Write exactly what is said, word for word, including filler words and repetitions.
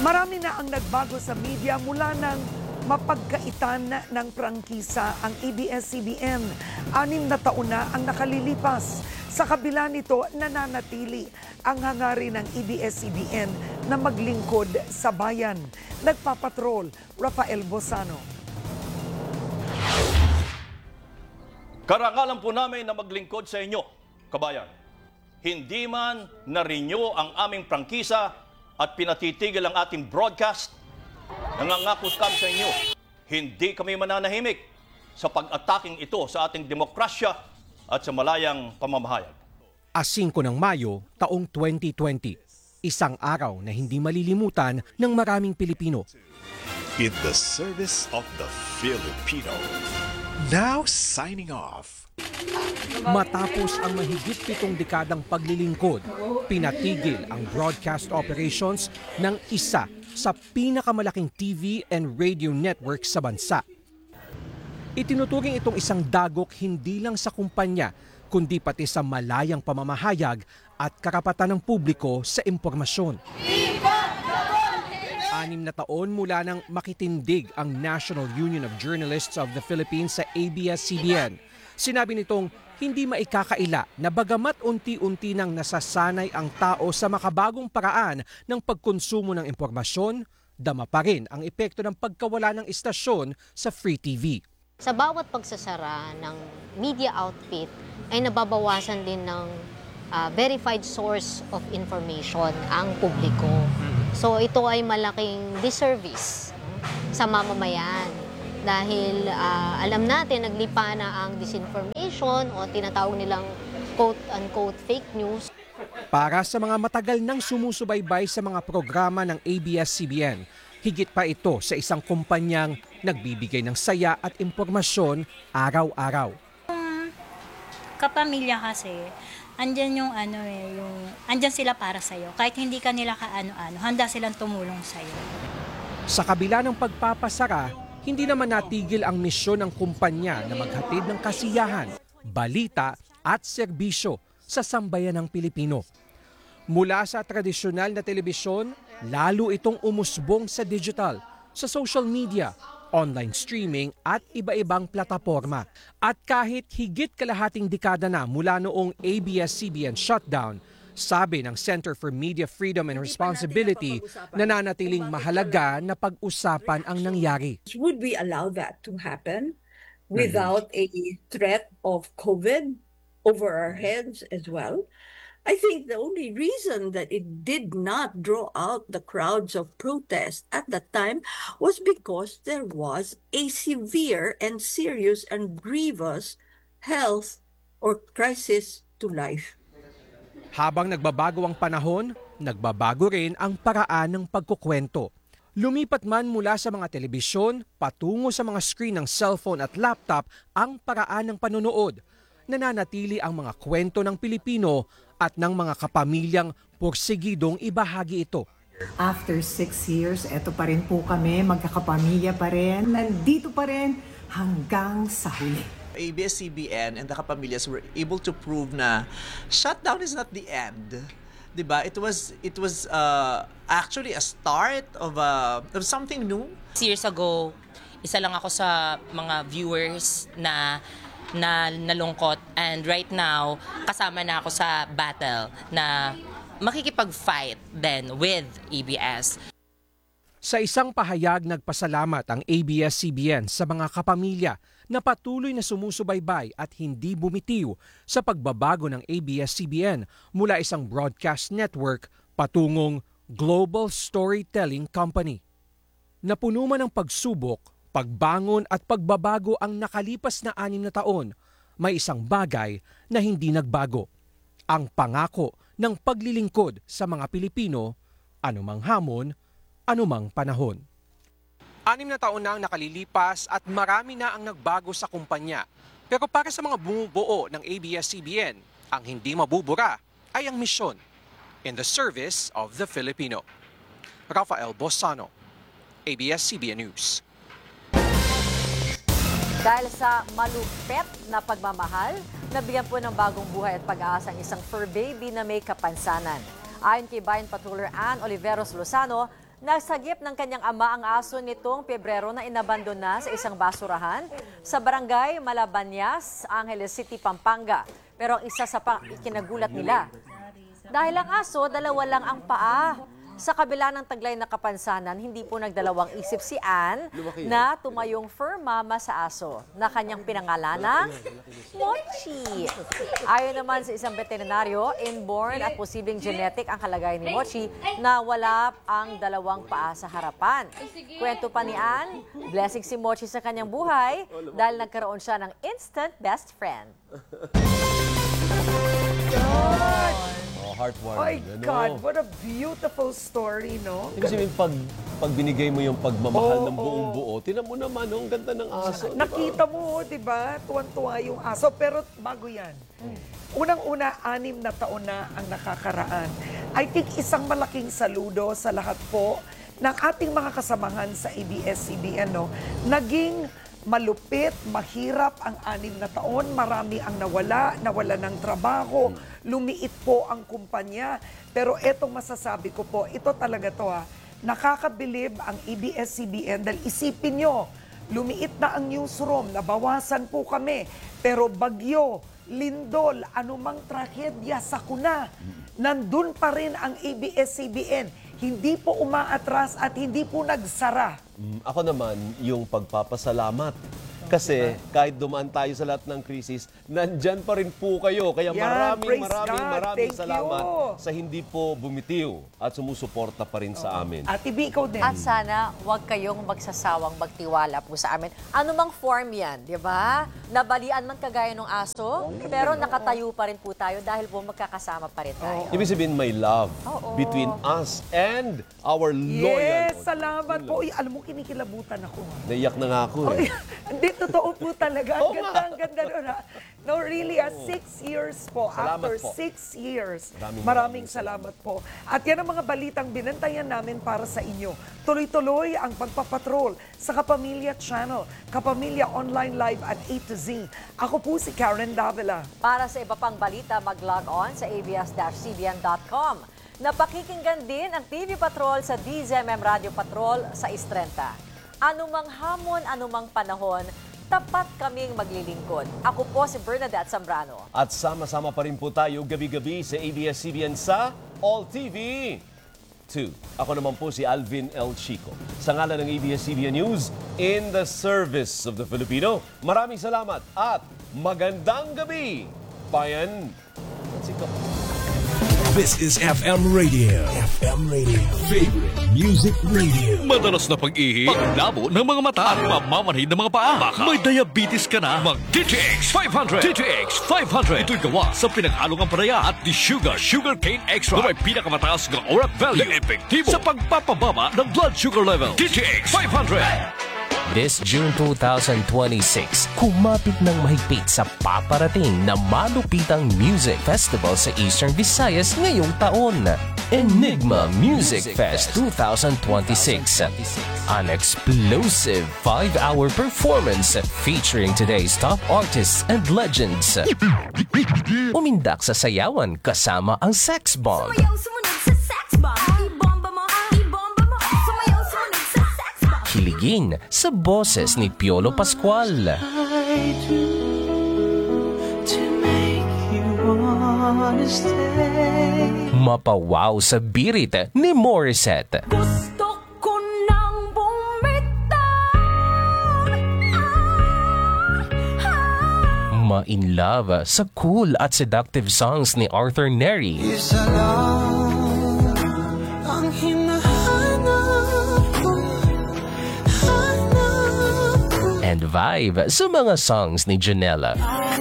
Marami na ang nagbago sa media mula nang mapagkaitan ng prangkisa ang A B S C B N. Anim na taon na ang nakalilipas. Sa kabila nito, nananatili ang hangarin ng A B S C B N na maglingkod sa bayan. Nagpapatrol, Rafael Bosano. Karangalan po namin na maglingkod sa inyo, kabayan. Hindi man na-renew ang aming prangkisa at pinatitigil ang ating broadcast, nangangako kami sa inyo, hindi kami mananahimik sa pag-ataking ito sa ating demokrasya at sa malayang pamamahayag. Asingko ng Mayo, taong twenty twenty, isang araw na hindi malilimutan ng maraming Pilipino. In the service of the Filipino. Now signing off. Matapos ang mahigit pitong dekadang paglilingkod, pinatigil ang broadcast operations ng isa sa pinakamalaking T V and radio network sa bansa. Itinuturing itong isang dagok hindi lang sa kumpanya, kundi pati sa malayang pamamahayag at karapatan ng publiko sa impormasyon. Anim na taon mula nang makitindig ang National Union of Journalists of the Philippines sa A B S C B N. Sinabi nitong hindi maikakaila na bagamat unti-unti nang nasasanay ang tao sa makabagong paraan ng pagkonsumo ng impormasyon, dama pa rin ang epekto ng pagkawala ng istasyon sa Free T V. Sa bawat pagsasara ng media outfit ay nababawasan din ng uh, verified source of information ang publiko. So ito ay malaking disservice sa mamamayan dahil uh, alam natin naglipa na ang disinformation o tinatawag nilang quote-unquote fake news. Para sa mga matagal nang sumusubaybay sa mga programa ng A B S C B N, higit pa ito sa isang kumpanyang nagbibigay ng saya at impormasyon araw-araw. Kapamilya kasi, andyan yung ano eh, yung andyan sila para sa iyo. Kahit hindi ka nila kaano-ano, handa silang tumulong sa iyo. Sa kabila ng pagpapasara, hindi naman natigil ang misyon ng kumpanya na maghatid ng kasiyahan, balita at serbisyo sa sambayan ng Pilipino. Mula sa tradisyonal na telebisyon, lalo itong umusbong sa digital, sa social media, online streaming at iba-ibang plataporma. At kahit higit kalahating dekada na mula noong A B S C B N shutdown, sabi ng Center for Media Freedom and Responsibility, nananatiling mahalaga na pag-usapan ang nangyari. Would we allow that to happen without a threat of COVID over our heads as well? I think the only reason that it did not draw out the crowds of protest at that time was because there was a severe and serious and grievous health or crisis to life. Habang nagbabago ang panahon, nagbabago rin ang paraan ng pagkukwento. Lumipat man mula sa mga telebisyon, patungo sa mga screen ng cellphone at laptop ang paraan ng panonood. Nananatili ang mga kwento ng Pilipino at ng mga kapamilyang porsigidong ibahagi ito. After six years, eto pa rin po kami, magkakapamilya pa rin. Nandito pa rin hanggang sa huli. A B S C B N and the Kapamilyas were able to prove na shutdown is not the end. Diba? It was it was uh, actually a start of uh, of something new. Years ago, isa lang ako sa mga viewers na na nalungkot, and right now kasama na ako sa battle na makikipag-fight then with A B S. Sa isang pahayag, nagpasalamat ang A B S C B N sa mga kapamilya na patuloy na sumusubaybay at hindi bumitiw sa pagbabago ng A B S C B N mula isang broadcast network patungong global storytelling company. Napuno man ng pagsubok, pagbangon at pagbabago ang nakalipas na anim na taon, may isang bagay na hindi nagbago. Ang pangako ng paglilingkod sa mga Pilipino, anumang hamon, anumang panahon. Anim na taon na ang nakalilipas at marami na ang nagbago sa kumpanya. Pero para sa mga bumubuo ng A B S C B N, ang hindi mabubura ay ang misyon, in the service of the Filipino. Rafael Bosano, A B S C B N News. Dahil sa malupet na pagmamahal, nabigyan po ng bagong buhay at pag-aasa ang isang fur baby na may kapansanan. Ayon kay Bayan Patroller Ann Oliveros Lozano, Nasagip ng kanyang ama ang aso nitong Pebrero na inabandona sa isang basurahan sa barangay Malabanyas, Angeles City, Pampanga. Pero ang isa sa pang ikinagulat nila, dahil ang aso, dalawa lang ang paa. Sa kabila ng taglay na kapansanan, hindi po nagdalawang isip si Anne na tumayong fur mama sa aso na kanyang pinangalanang Mochi. Ayon naman sa isang veterinaryo, inborn at posibleng genetic ang kalagayan ni Mochi na wala ang dalawang paa sa harapan. Kwento pa ni Anne, blessing si Mochi sa kanyang buhay dahil nagkaroon siya ng instant best friend. Heartwarming. My ano? God, what a beautiful story, no? Ibig sabihin, pag, pag binigay mo yung pagmamahal Oo, ng buong buo, tinan mo naman, oh, ang ganda ng aso. Nakita mo, di ba? Tuwan-tuwa yung aso. Pero bago yan, unang-una, anim na taon na ang nakakaraan. I think isang malaking saludo sa lahat po ng ating mga kasamahan sa A B S C B N, no? Naging malupit, mahirap ang anim na taon. Marami ang nawala, nawala ng trabaho, lumiit po ang kumpanya. Pero etong masasabi ko po, ito talaga to ha, nakakabilib ang A B S C B N dahil isipin nyo, lumiit na ang newsroom, nabawasan po kami. Pero bagyo, lindol, anumang trahedya, sakuna, nandun pa rin ang A B S C B N. Hindi po umaatras at hindi po nagsara. Mm, ako naman, yung pagpapasalamat. Kasi kahit dumaan tayo sa lahat ng krisis, nandyan pa rin po kayo. Kaya Yan, maraming, praise maraming, God. maraming Thank salamat you. sa hindi po bumitiw at sumusuporta pa rin sa amin. Ate B, ikaw din. At sana huwag kayong magsasawang magtiwala po sa amin. Ano mang form yan, di ba? Nabalian man kagaya ng aso, pero nakatayo pa rin po tayo dahil po magkakasama pa rin tayo. Ibig sabihin, may love Oo. between us and our loyal. Yes, salamat po. Uy, alam mo, kinikilabutan ako. Naiyak na nga ako eh. Hindi, totoo po talaga. Ang Oo ganda, nga. ang ganda nun. ha. No, really, ah, six years po. Salamat After po. six years, Maraming, maraming salamat po. At yan ang mga balitang binantayan namin para sa inyo. Tuloy-tuloy ang pagpapatrol sa Kapamilya Channel, Kapamilya Online Live at A to Z. Ako po si Karen Davila. Para sa iba pang balita, mag-log on sa a b s c b n dot com. Napakikinggan din ang T V Patrol sa D Z M M Radio Patrol sa Istrenta. Anumang hamon, anumang panahon, tapat kaming maglilingkod. Ako po si Bernadette Zambrano. At sama-sama pa rin po tayo gabi-gabi sa A B S C B N sa All T V two. Ako naman po si Alvin L. Chico. Sa ngalan ng A B S C B N News, in the service of the Filipino, maraming salamat at magandang gabi, bayan. Let's go. This is F M Radio. F M Radio. Favorite Music Radio. Madalas na pag-ihi, paglabo ng mga mata at mamamanhid ng mga paa. Baka may diabetes ka na, mag-D T X five hundred. D T X five hundred. Ito'y gawa sa pinag-along ang paraya at the sugar, sugar cane extra na may pinakamataas ng O R A C value na epektibo sa pagpapababa ng blood sugar level. D T X five hundred. This June two thousand twenty-six, kumapit ng mahigpit sa paparating na malupitang music festival sa Eastern Visayas ngayong taon. Enigma Music Fest twenty twenty-six. An explosive five-hour performance featuring today's top artists and legends. Umindak sa sayawan kasama ang Sex Bomb. Kiligin sa boses ni Piolo Pascual. Mapawaw sa birit ni Morissette. Gusto ko nang bumitaw. Ma-in love sa cool at seductive songs ni Arthur Neri. Isa lang ang hinahanap ko. And vibe sa mga songs ni Janela.